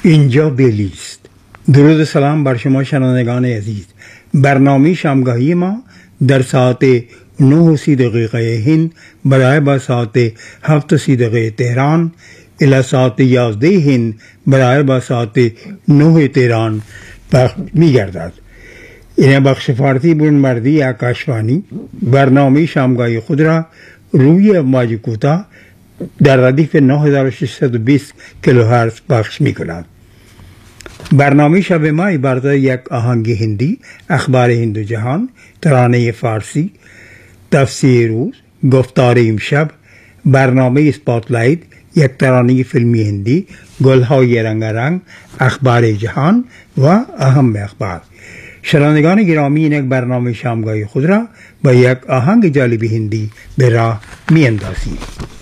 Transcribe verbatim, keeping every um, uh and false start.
اینجا دلی است. درود و سلام بر شما شنوندگان عزیز. برنامه شامگاهی ما در ساعت نه و سی دقیقه هند برای با ساعت هفت و سی دقیقه تهران الی ساعت یازده هند برای با ساعت نه تهران پخش می گردد. این بخش فارسی برنامه‌ریزی آکاشوانی برنامه شامگاهی خود را روی امواج کوتاه در ردیف نه هزار و ششصد و بیست کیلوهرتز پخش می کند. برنامه شب ما عبارت یک آهنگ هندی، اخبار هند و جهان، ترانه فارسی، تفسیر روز، گفتار امشب، برنامه اسپاتلایت، یک ترانه فیلمی هندی، گلهای رنگارنگ، اخبار جهان و اهم اخبار. شنوندگان گرامی، این یک برنامه شامگاهی خود را با یک آهنگ جالب هندی به راه می اندازیم.